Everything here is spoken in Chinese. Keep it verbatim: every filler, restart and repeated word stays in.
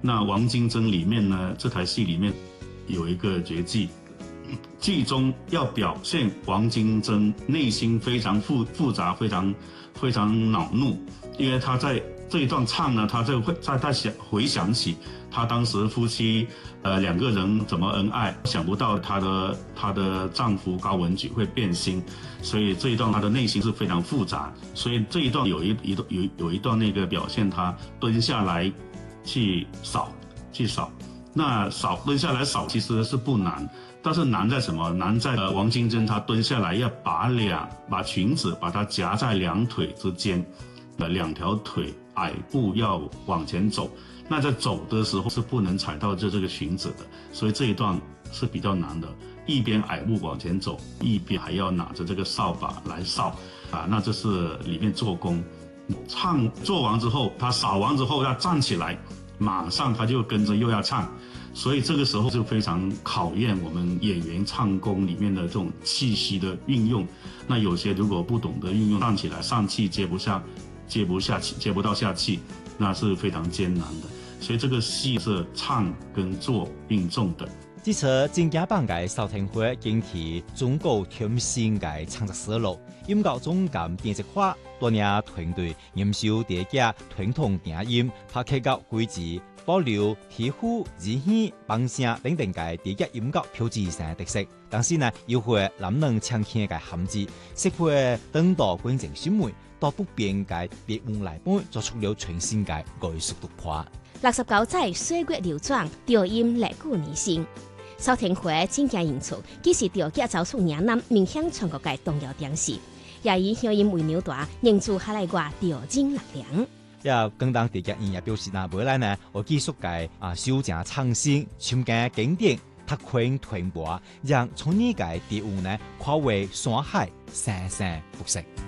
那王金珍里面呢，这台戏里面有一个绝技，剧中要表现王金珍内心非常复复杂，非常非常恼怒，因为他在这一段唱呢，他就会在他想回想起他当时夫妻呃两个人怎么恩爱，想不到她的她的丈夫高文举会变心，所以这一段她的内心是非常复杂，所以这一段有一一有有一段那个表现她蹲下来去扫去扫，那扫蹲下来扫其实是不难，但是难在什么？难在呃王金珍她蹲下来要把两把裙子把它夹在两腿之间，呃两条腿矮步要往前走。那在走的时候是不能踩到这这个裙子的，所以这一段是比较难的。一边矮步往前走，一边还要拿着这个扫把来扫，啊，那这是里面做工。唱做完之后，他扫完之后要站起来，马上他就跟着又要唱，所以这个时候就非常考验我们演员唱功里面的这种气息的运用。那有些如果不懂得运用，站起来上气接不下，接不下气，接不到下气，那是非常艰难的。所以这个戏是唱跟做并重的。 这次正假版嘅邵廷辉经题中国甜心嘅创作思路，音乐总监编辑化多领团队研究叠加传统电音、拍客角规矩、保留提呼、字耳、棒声等等嘅叠加音乐标志性特色，但是呢，又会难能强健嘅含义，适配等到观众审美，到不变嘅别物来本，做出了全新嘅艺术突破。 六十九载岁月流转，调音历久弥新。邵廷辉真正演出，既是调吉走出岭南，面向全国嘅重要点视，也以乡音为纽带，凝住下来话调精力量。 也更当地嘅音乐表示呢，未来呢，我继续嘅啊修正创新，深耕经典，拓宽传播，让从呢嘅调呢跨越山海，生生不息。